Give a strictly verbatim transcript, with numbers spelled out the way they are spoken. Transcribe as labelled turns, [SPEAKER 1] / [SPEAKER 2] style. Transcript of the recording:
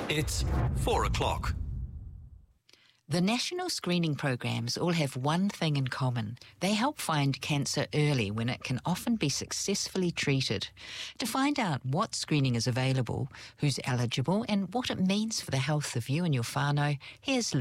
[SPEAKER 1] It's four o'clock.
[SPEAKER 2] The national screening programs all have one thing in common. They help find cancer early when it can often be successfully treated. To find out what screening is available, who's eligible and what it means for the health of you and your whānau, here's